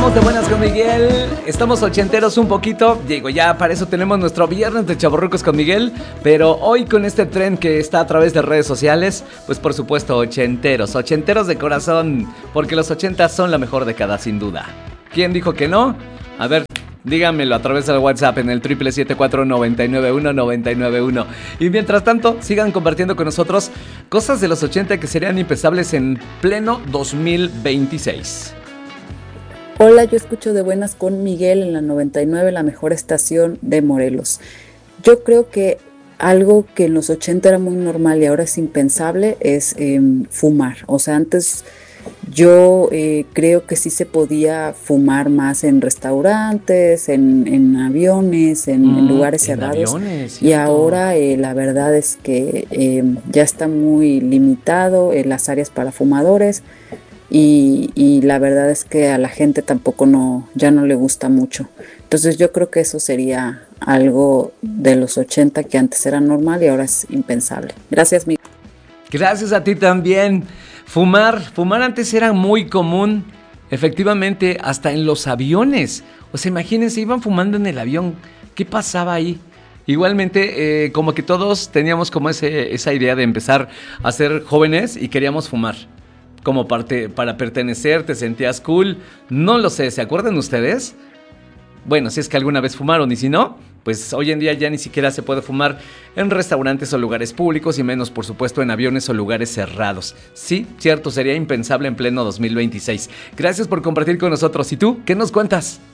Estamos de buenas con Miguel, estamos ochenteros un poquito, digo, ya para eso tenemos nuestro viernes de chavorrucos con Miguel, pero hoy con este tren que está a través de redes sociales, pues por supuesto ochenteros de corazón, porque los 80 son la mejor década sin duda. ¿Quién dijo que no? A ver, díganmelo a través del WhatsApp en el 777-499-1991. Y mientras tanto, sigan compartiendo con nosotros cosas de los 80 que serían impensables en pleno 2026. Hola, yo escucho de buenas con Miguel en la 99, la mejor estación de Morelos. Yo creo que algo que en los 80 era muy normal y ahora es impensable es fumar. O sea, antes yo creo que sí se podía fumar más en restaurantes, en aviones, en lugares cerrados. Aviones, Y ahora la verdad es que ya está muy limitado las áreas para fumadores. Y la verdad es que a la gente tampoco ya no le gusta mucho. Entonces yo creo que eso sería algo de los 80 que antes era normal y ahora es impensable. Gracias, Miguel. Gracias a ti también. Fumar antes era muy común, efectivamente, hasta en los aviones. O sea, imagínense, iban fumando en el avión. ¿Qué pasaba ahí? Igualmente, como que todos teníamos como esa idea de empezar a ser jóvenes y queríamos fumar. Como parte para pertenecer, te sentías cool. No lo sé, ¿se acuerdan ustedes? Bueno, si es que alguna vez fumaron y si no, pues hoy en día ya ni siquiera se puede fumar en restaurantes o lugares públicos y menos, por supuesto, en aviones o lugares cerrados. Sí, cierto, sería impensable en pleno 2026. Gracias por compartir con nosotros. ¿Y tú? ¿Qué nos cuentas?